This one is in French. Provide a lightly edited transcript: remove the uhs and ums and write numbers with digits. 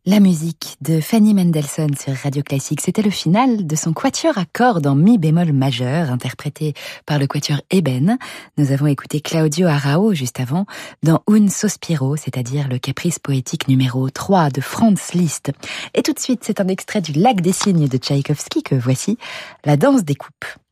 La musique de Fanny Mendelssohn sur Radio Classique, c'était le final de son quatuor à cordes en mi bémol majeur, interprété par le quatuor Eben. Nous avons écouté Claudio Arrau juste avant dans Un Sospiro, c'est-à-dire le caprice poétique numéro 3 de Franz Liszt. Et tout de suite, c'est un extrait du Lac des Cygnes de Tchaïkovski que voici, La danse des coupes.